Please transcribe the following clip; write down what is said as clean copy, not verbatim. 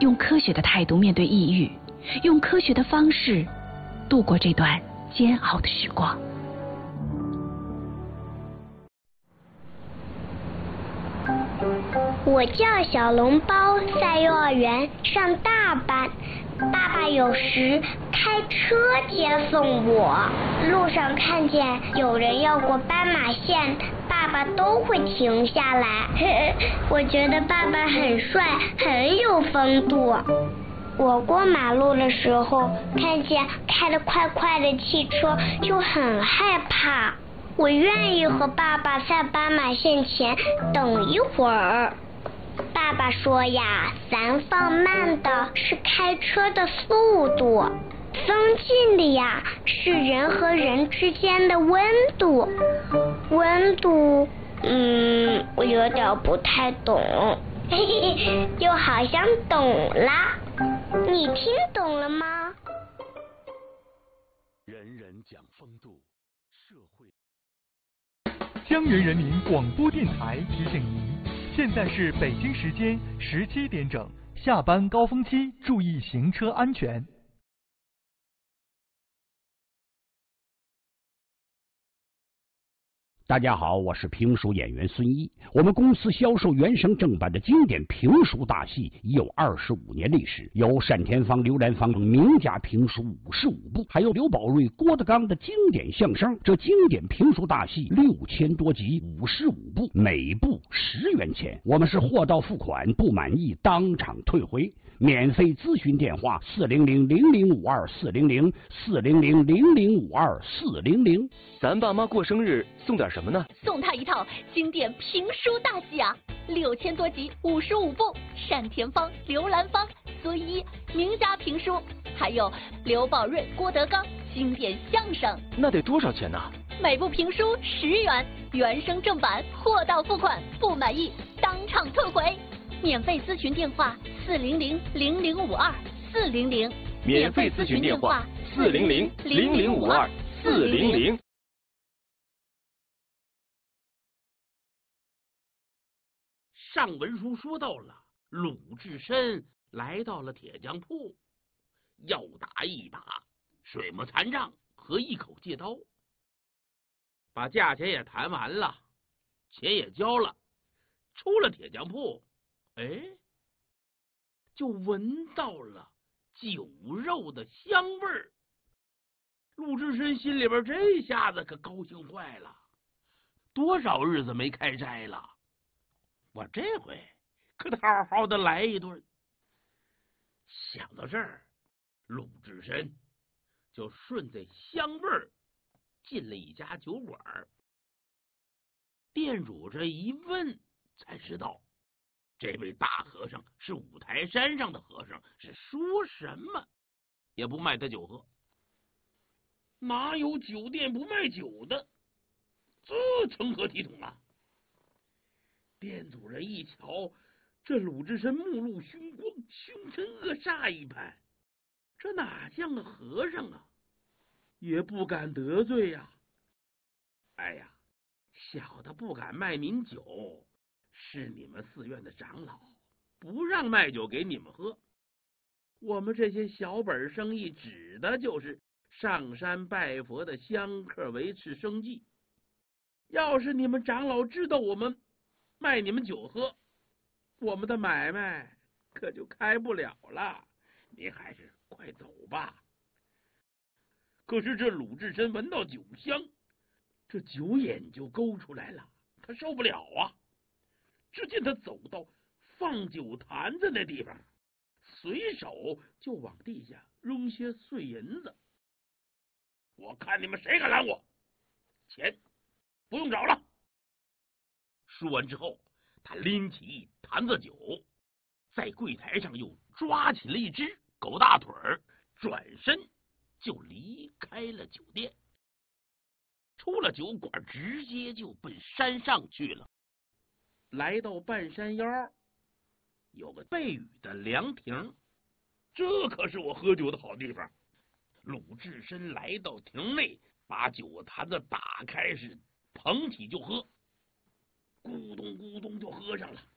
用科学的态度面对抑郁，用科学的方式度过这段煎熬的时光。 我叫小笼包，在幼儿园上大班。爸爸有时开车接送我，路上看见有人要过斑马线，爸爸都会停下来。我觉得爸爸很帅，很有风度。我过马路的时候，看见开得快快的汽车，就很害怕。我愿意和爸爸在斑马线前等一会儿。爸爸说呀，咱放慢的是开车的速度，增进的呀是人和人之间的温度。温度，我有点不太懂，就好像懂啦。你听懂了吗？ 人人讲风度，社会。 江源人民广播电台提醒您，现在是北京时间17点整，下班高峰期，注意行车安全。 大家好，我是评书演员孙一。我们公司销售原声正版的经典评书大戏已有25年历史，有单田芳、刘兰芳名家评书55部，还有刘宝瑞、郭德纲的经典相声。这经典评书大戏6000多集，55部，每部10元钱。我们是货到付款，不满意当场退回。免费咨询电话400-0052-400，400-0052-400。 咱爸妈过生日送点什么呢？ 送他一套经典评书大戏啊，6000多集，55部，单田芳、刘兰芳、孙一名家评书，还有刘宝瑞、郭德纲经典相声。 那得多少钱呢？ 每部评书10元，原声正版，货到付款，不满意当场退回。免费咨询电话400-0052-400， 免费咨询电话400-0052-400。 上文书说到了，鲁智深来到了铁匠铺，要打一把水墨残杖和一口借刀，把价钱也谈完了，钱也交了，出了铁匠铺，就闻到了酒肉的香味儿。鲁智深心里边这下子可高兴坏了，多少日子没开斋了，我这回可得好好的来一顿。想到这儿，鲁智深就顺着香味儿进了一家酒馆。店主这一问才知道，这位大和尚是五台山上的和尚，是说什么也不卖他酒喝。哪有酒店不卖酒的？这成何体统啊！店主人一瞧，这鲁智深目露凶光，凶神恶煞一般，这哪像个和尚啊？也不敢得罪呀。哎呀，小的不敢卖您酒，是你们寺院的长老不让卖酒给你们喝。我们这些小本生意指的就是上山拜佛的香客维持生计。要是你们长老知道我们卖你们酒喝，我们的买卖可就开不了了。您还是快走吧。可是这鲁智深闻到酒香，这酒眼就勾出来了，他受不了啊！只见他走到放酒坛子那地方，随手就往地下扔些碎银子。我看你们谁敢拦我，钱不用找了。说完之后，他拎起一坛子酒，在柜台上又抓起了一只狗大腿儿，转身就离开了酒店。出了酒馆，直接就奔山上去了。来到半山腰，有个背雨的凉亭，这可是我喝酒的好地方。鲁智深来到亭内，把酒坛子打开，是捧起就喝，咕咚咕咚就喝上了。